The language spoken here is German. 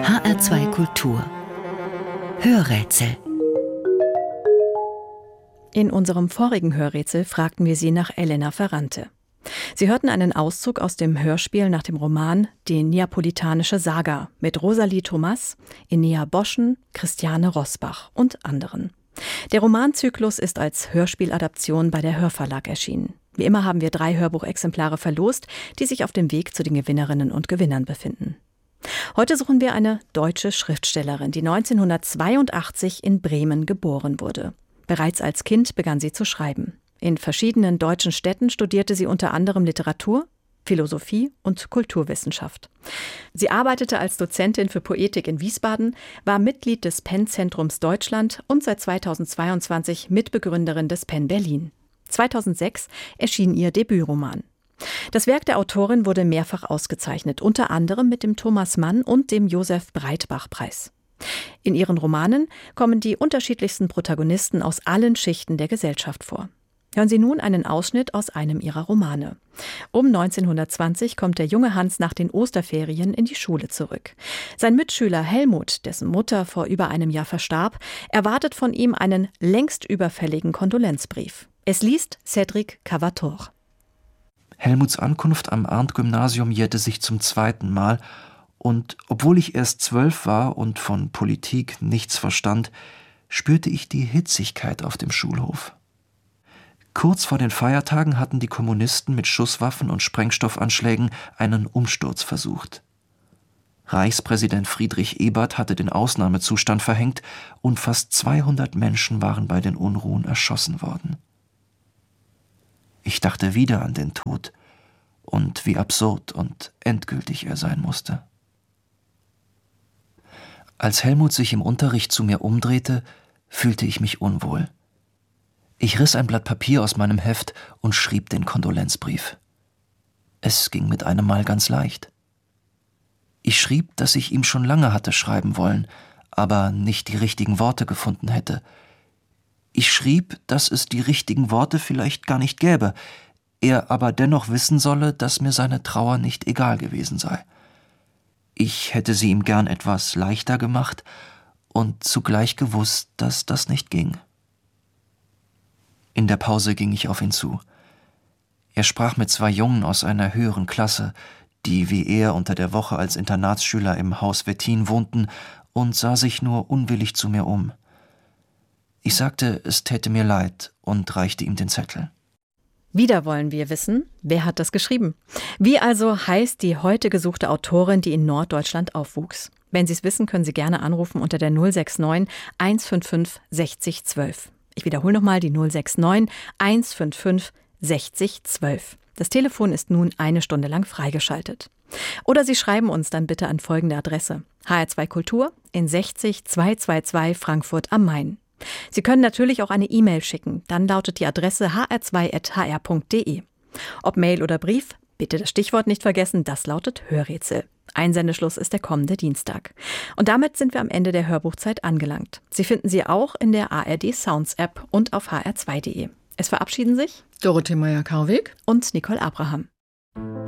HR2 Kultur Hörrätsel. In unserem vorigen Hörrätsel fragten wir Sie nach Elena Ferrante. Sie hörten einen Auszug aus dem Hörspiel nach dem Roman Die Neapolitanische Saga mit Rosalie Thomas, Enea Boschen, Christiane Rosbach und anderen. Der Romanzyklus ist als Hörspieladaption bei der Hörverlag erschienen. Wie immer haben wir 3 Hörbuchexemplare verlost, die sich auf dem Weg zu den Gewinnerinnen und Gewinnern befinden. Heute suchen wir eine deutsche Schriftstellerin, die 1982 in Bremen geboren wurde. Bereits als Kind begann sie zu schreiben. In verschiedenen deutschen Städten studierte sie unter anderem Literatur, Philosophie und Kulturwissenschaft. Sie arbeitete als Dozentin für Poetik in Wiesbaden, war Mitglied des PEN-Zentrums Deutschland und seit 2022 Mitbegründerin des PEN Berlin. 2006 erschien ihr Debütroman. Das Werk der Autorin wurde mehrfach ausgezeichnet, unter anderem mit dem Thomas Mann und dem Josef Breitbach-Preis. In ihren Romanen kommen die unterschiedlichsten Protagonisten aus allen Schichten der Gesellschaft vor. Hören Sie nun einen Ausschnitt aus einem ihrer Romane. Um 1920 kommt der junge Hans nach den Osterferien in die Schule zurück. Sein Mitschüler Helmut, dessen Mutter vor über einem Jahr verstarb, erwartet von ihm einen längst überfälligen Kondolenzbrief. Es liest Cédric Cavator. Helmuts Ankunft am Arndt-Gymnasium jährte sich zum 2. Mal und obwohl ich erst 12 war und von Politik nichts verstand, spürte ich die Hitzigkeit auf dem Schulhof. Kurz vor den Feiertagen hatten die Kommunisten mit Schusswaffen und Sprengstoffanschlägen einen Umsturz versucht. Reichspräsident Friedrich Ebert hatte den Ausnahmezustand verhängt und fast 200 Menschen waren bei den Unruhen erschossen worden. Ich dachte wieder an den Tod und wie absurd und endgültig er sein musste. Als Helmut sich im Unterricht zu mir umdrehte, fühlte ich mich unwohl. Ich riss ein Blatt Papier aus meinem Heft und schrieb den Kondolenzbrief. Es ging mit einem Mal ganz leicht. Ich schrieb, dass ich ihm schon lange hatte schreiben wollen, aber nicht die richtigen Worte gefunden hätte. Ich schrieb, dass es die richtigen Worte vielleicht gar nicht gäbe, er aber dennoch wissen solle, dass mir seine Trauer nicht egal gewesen sei. Ich hätte sie ihm gern etwas leichter gemacht und zugleich gewusst, dass das nicht ging. In der Pause ging ich auf ihn zu. Er sprach mit 2 Jungen aus einer höheren Klasse, die wie er unter der Woche als Internatsschüler im Haus Wettin wohnten, und sah sich nur unwillig zu mir um. Ich sagte, es täte mir leid und reichte ihm den Zettel. Wieder wollen wir wissen, wer hat das geschrieben? Wie also heißt die heute gesuchte Autorin, die in Norddeutschland aufwuchs? Wenn Sie es wissen, können Sie gerne anrufen unter der 069 155 60 12. Ich wiederhole nochmal die 069 155 60 12. Das Telefon ist nun 1 Stunde lang freigeschaltet. Oder Sie schreiben uns dann bitte an folgende Adresse: HR2 Kultur in 60 222 Frankfurt am Main. Sie können natürlich auch eine E-Mail schicken. Dann lautet die Adresse hr2@hr.de. Ob Mail oder Brief, bitte das Stichwort nicht vergessen, das lautet Hörrätsel. Einsendeschluss ist der kommende Dienstag. Und damit sind wir am Ende der Hörbuchzeit angelangt. Sie finden sie auch in der ARD Sounds App und auf hr2.de. Es verabschieden sich Dorothee Meyer-Karweg und Nicole Abraham.